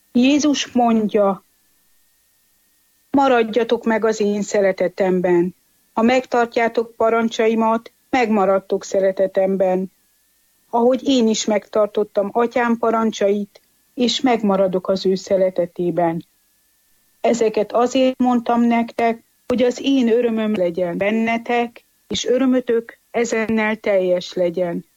Jézus mondja, maradjatok meg az én szeretetemben. Ha megtartjátok parancsaimat, megmaradtok szeretetemben. Ahogy én is megtartottam atyám parancsait, és megmaradok az ő szeretetében. Ezeket azért mondtam nektek, hogy az én örömöm legyen bennetek, és örömötök ezennel teljes legyen.